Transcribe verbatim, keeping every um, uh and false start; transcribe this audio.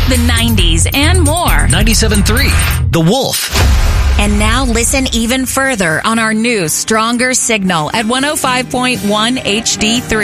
the nineties, and more. ninety-seven point three, The Wolf. And now listen even further on our new, stronger signal at one oh five point one H D three.